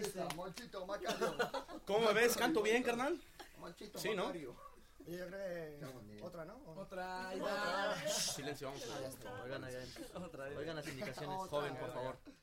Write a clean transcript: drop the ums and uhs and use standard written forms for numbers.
dice. Monchito Macario. ¿Cómo me ves? ¿Canto bien, carnal? Monchito Sí, ¿no? Macario. Y yo creo que otra, ¿no? Otra, ahí va. Silencio, vamos. Oigan, Otra vez. oigan las indicaciones, joven, por favor.